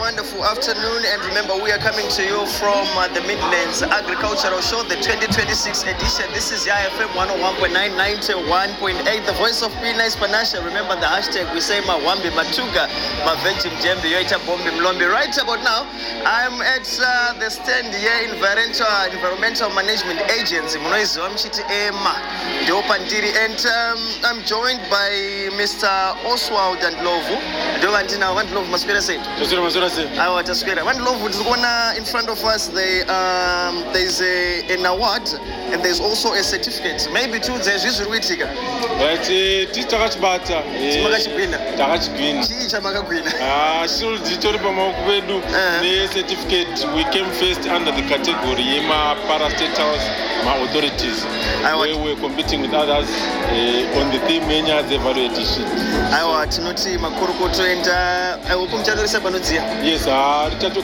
wonderful afternoon, and remember we are coming to you from the Midlands Agricultural Show, the 2026 edition. This is IFM 101.9, 91.8, the voice of P-Nice Panasha. Remember the hashtag, we say Mawambi Matuga, Mavenchi Mjembe, Yoita Bombi Mlombi. Right about now, I'm at the stand here in Environmental Management Agency, Munoizi Wamchiti Ema, Deopandiri, and I'm joined by Mr. Oswald and Lovu. One Love Maspera said. One Love is in front of us. There's an award and there's also a certificate. Maybe two there's usually waiting. Right, Takachbata. Certificate. We came first under the category parastatals, authorities. We were competing with others on the theme Menya's evaluation sheet. I want to know Makurukoto and I will come to the Sabanozia. Yes, I want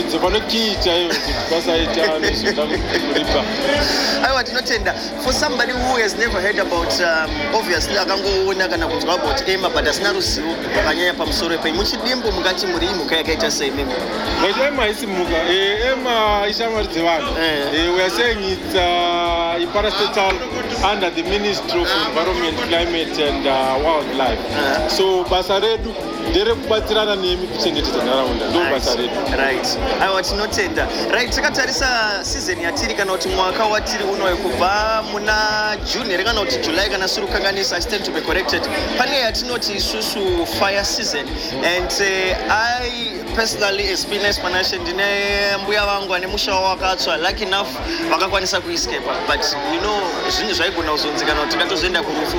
to know for somebody who has never heard about, obviously, I can go about Emma, but there's not so Kanya Pamsore Pay, which Dimbo Mugati Muri Mukayaka say. Emma is Emma Ishamar. We are saying it's parastatal under the Ministry of Environment, Climate and Wildlife. So Basaredu, Batirana name around. Right. I want to know tender. Right, Sakatarisa season Yatirika not Mwaka Watiri Uno Kuba Muna June, not July and Surukanganis, I stand to be corrected. Pani Yatinoti Susu fire season. And I personally experience Panasha Dine Mbuyawango and Musha Waka, lucky enough, Wakakwanisa to escape. But you know, Zinis I could also to Zenda Kurufu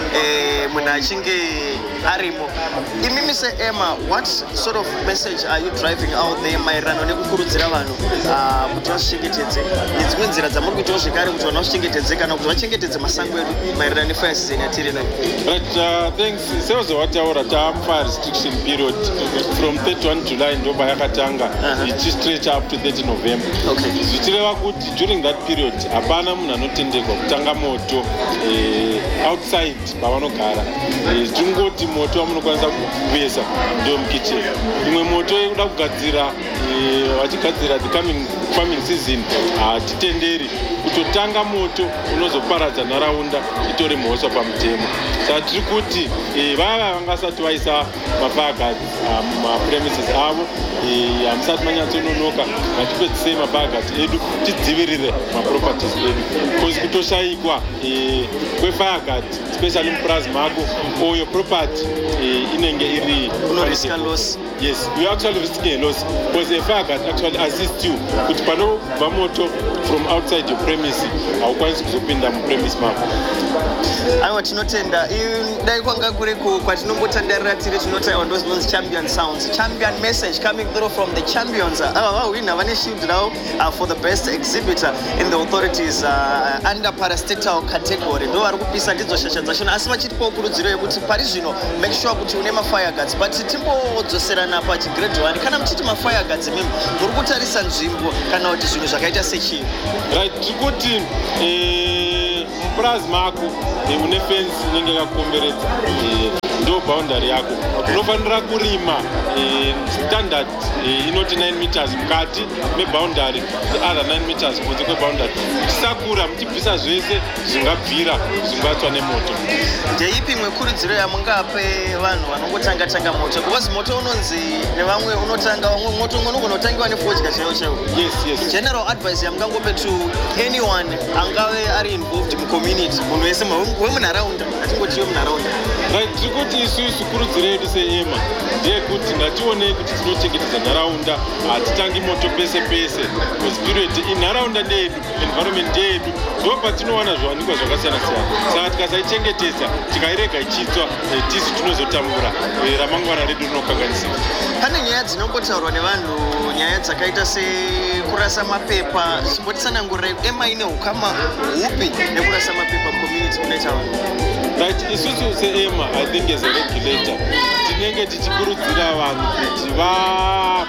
Munachinge Arimo. Say, Emma, what sort of message are you driving out there? My run on Kuruziravano, Mutoshikites. It's when there is a Mukitoshikari, Mutoshikites, and Mutoshikites, Masango, my run first in a Tirina. But thanks, sales of water fire restriction period from 31 July in Dobayakatanga, it is straight up to 30 November. Okay. During that period, Abanam and Notindego, Tangamoto, outside Bawanokara, Jungo Timoto, Amunokwanza. Ndio mkiche imwe moto yekuda kugadzira vachigadzira the coming farming season titenderi kutotanga moto unozoparadza nharaunda itori mhosva pamutemo. Saka tiri kuti vava vangasati vaisa mafagazi mapremises avo hamusati manyatsononoka ngatipedzisei mafagazi edu tidzivirire maproperties edu because kutoshayikwa kwefagazi especially mupurazi mako or your property inenge iri loss. Yes, you actually risking a loss because the fire actually assist you kuti panobva moto from outside your premise haukwanisi kuzopinda mupremise mako. Aiwa tinotenda dai kwanga kureko kwatinongotandarira tiri tinotaura ndozvinonzi champion sounds, champion message coming through from the champions. Vahwina vane shield now for the best exhibitor in the authorities under parastatal category. Ndo vari kupisa ndidzo shasha dzachona asi vachitipawo kurudziro yekuti pari zvino make sure kuti une mafire guards, but timbodzoserana pachigrade 1 kana muchiti mafire guards mimi muri kutarisa nzvimbo kana kuti zvinhu zvakaita sechii. Right, tikuti mupurazi mako une fence inenge yakakomberedza ndo boundary yako. Unofanira kurima standard inoti 9 meters mukati meboundary, the other 9 meters kunze kweboundary. Muchisakura muchibvisa zvese zvingabvira zvingatsva nemoto. Ndeipi imwe kurudziro yamungape vanhu vanongotanga moto? Because moto unonzi nevamwe unotanga vamwe moto unogonotangiwa nefodya chaiwo. Yes. General advice yamungangope to anyone angave ari involved mucommunity, munhu wese wemunharaunda, atingoti wemunharaunda. Right, tirikuti isusu kurudziro yedu seEMA ndeyekuti ngationei kuti tinochengetedza nharaunda, hatitangi moto pese pese because period inharaunda ndeyedu, environment ndeyedu, ndo patinowana zviwanikwa zvakasiyana siyana. Saka tikasaichengetedza tikairega ichitsva tisu tinozotambura ramangwana redu rinokanganisika. Pane nyaya dzinongotaurwa nevanhu, nyaya dzakaita sekurasa mapepa. Chimbotitsanangurirai EMA ine ukama hupi nekurasa mapepa mucommunity munoita vanhu? Right, isusu seEMA, I think as a regulator tinenge tichikurudzira vanhu kuti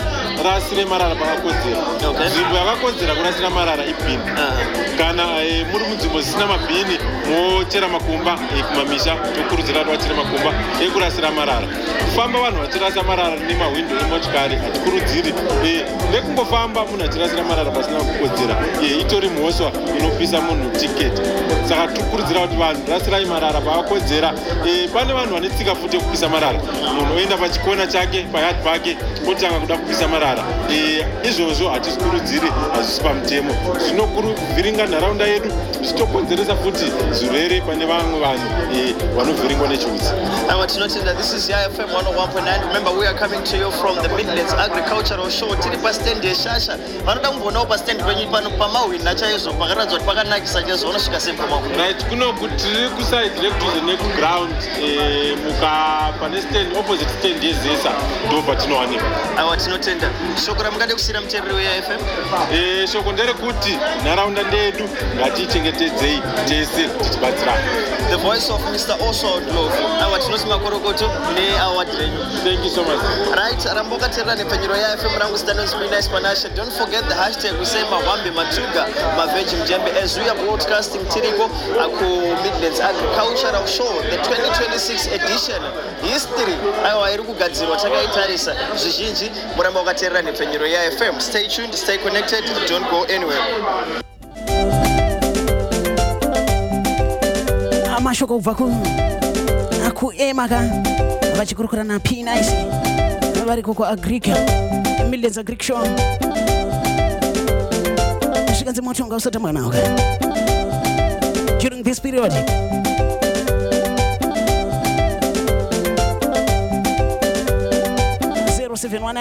murasire marara pakakodzera. Nzvimbo yakakodzera kurasira marara ibhini. Kana muri munzvimbo zisina mabhini mochera makomba kumamisha, tokurudzira kuti vachere makomba ekurasira marara. Kufamba vanhu vachirasa marara nemahwindo emotikari hatikurudziri. Nekungofamba munhu achirasira marara pasina kukodzera, itori mhosva inopisa munhu tiketi. Saka tikurudzira kuti vanhu rasirai marara pakakodzera. Pane vanhu vane tsika futi yekupisa marara. Munhu oenda pachikona chake payard pake otanga kuda kupisa marara. Izvozvo hatikurudziri, hazvisi pamutemo. Zvinokuvhiringa nharaunda yedu, zvichitokonzeresa futi zvirwere pane vamwe vanhu vanovhiringwa nechiutsi. This is IFM 101.9. Remember, we are coming to you from the Midlands Agricultural Show. Tiri pa stand yeshasha. Vanoda kumbonawo pa stand penyu pano pamahwina chaizvo pakaradzwa kuti pakanakisa chaizvo unosvika sei pamahwina. Right, kuno kuti kuside rekuduze nekuground muka pane stand opposite stand yezesa ndo patinowanika. Aiwa, tinotenda. Shoko ramungade kusiyira muteereri weIFM? Shoko nderekuti nharaunda ndedu ngatiichengetedzei tese tichibatsirana. The voice of Mr. Oswald Ndlovu. Aiwa, tinoti makorokoto neaward renyu. Thank you so much. Right, ramboka terera nepfenyuro yaIFM rangu Stanley Spinais Panashe. Don't forget the hashtag kusema Wambe Matuga Maveji Mjembe as we are broadcasting tiriko ku Midlands Agricultural Show, the 2026 edition. History aiwa iri kugadzirwa takaitarisa zvizhinji. Muramba wakaterera nepfenyuro yaIFM. Stay tuned, stay connected, don't go anywhere. Amashoko kubva ku Emaka vachikurukura na P-Nice variko ku Agric Midlands Agric Show. Zvikanzi motonga usati mwana waka during this period. 071